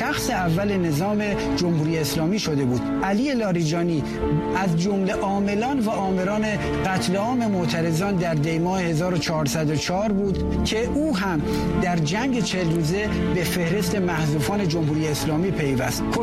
شخص اول نظام جمهوری اسلامی شده بود. علی لاریجانی از جمله عاملان و آمران قتل عام معترضان در دیماه 1404 بود که او هم در جنگ 40 روزه به فهرست محذوفان جمهوری اسلامی پیوست.